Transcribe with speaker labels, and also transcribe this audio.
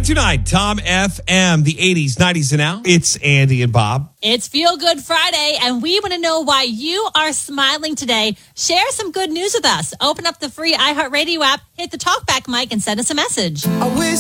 Speaker 1: 92.9 Tom FM, the 80s, 90s, and now. It's Andy and Bob.
Speaker 2: It's Feel Good Friday, and we want to know why you are smiling today. Share some good news with us. Open up the free iHeartRadio app, hit the talkback mic, and send us a message.